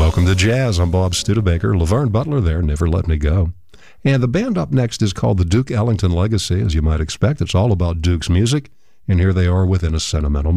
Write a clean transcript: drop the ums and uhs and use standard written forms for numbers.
Welcome to Jazz. I'm Bob Studebaker. Laverne Butler there, Never Let Me Go. And the band up next is called the Duke Ellington Legacy. As you might expect, it's all about Duke's music. And here they are within a sentimental